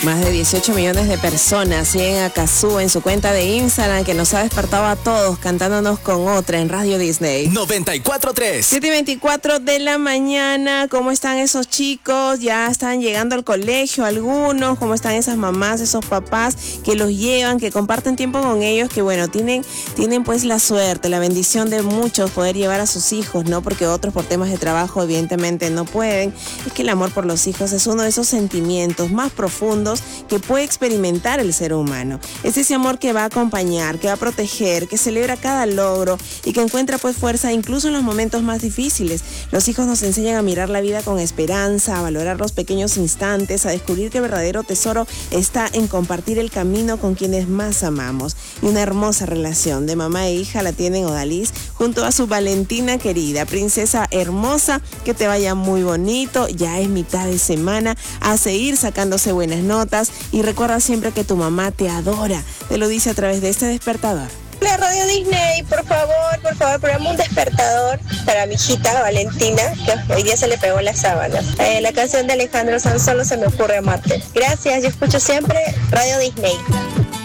Más de 18 millones de personas siguen a Cazzu en su cuenta de Instagram, que nos ha despertado a todos cantándonos con otra en Radio Disney. 94.3. 7:24 de la mañana. ¿Cómo están esos chicos? Ya están llegando al colegio algunos. ¿Cómo están esas mamás, esos papás que los llevan, que comparten tiempo con ellos? Que bueno, tienen pues la suerte, la bendición de muchos poder llevar a sus hijos, ¿no? Porque otros por temas de trabajo evidentemente no pueden. Es que el amor por los hijos es uno de esos sentimientos más profundos que puede experimentar el ser humano. Es ese amor que va a acompañar, que va a proteger, que celebra cada logro y que encuentra pues fuerza incluso en los momentos más difíciles. Los hijos nos enseñan a mirar la vida con esperanza, a valorar los pequeños instantes, a descubrir que el verdadero tesoro está en compartir el camino con quienes más amamos. Y una hermosa relación de mamá e hija la tienen Odalis junto a su Valentina querida, princesa hermosa. Que te vaya muy bonito, ya es mitad de semana, a seguir sacándose buenas notas y recuerda siempre que tu mamá te adora. Te lo dice a través de este despertador. La Radio Disney, por favor, programa un despertador para mi hijita Valentina, que hoy día se le pegó la sábana. La canción de Alejandro Sanz, Solo se me ocurre amarte. Gracias, yo escucho siempre Radio Disney.